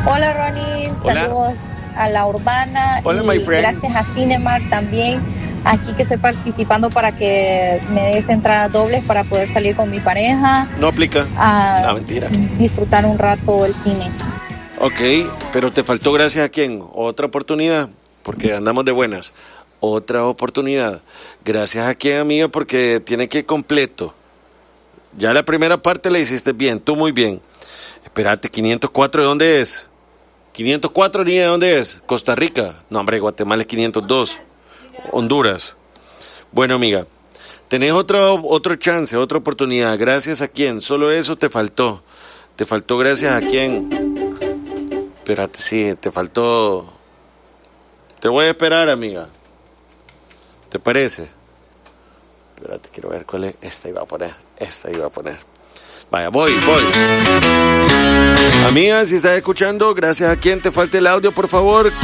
Hola Ronnie, Hola. saludos a La Urbana. Hola, y my friend. gracias a Cinemark también. Aquí que estoy participando para que me des entradas dobles para poder salir con mi pareja No aplica. a No, mentira. disfrutar un rato el cine. Ok, pero te faltó gracias a quién. Otra oportunidad, porque andamos de buenas. Otra oportunidad. Gracias a quién, amiga, porque tiene que ir completo. Ya la primera parte la hiciste bien, tú muy bien. Espérate, 504, ¿de dónde es? 504, niña, ¿de dónde es? Costa Rica. No, hombre, Guatemala es 502. Honduras. Bueno, amiga, tenés otro chance, otra oportunidad. Gracias a quién, solo eso te faltó. Te faltó gracias a quién. Espérate, sí, te faltó. Te voy a esperar, amiga. ¿Te parece? Espérate, quiero ver cuál es. Esta iba a poner. Vaya, voy. Amiga, si estás escuchando, gracias a quien te falta el audio, por favor.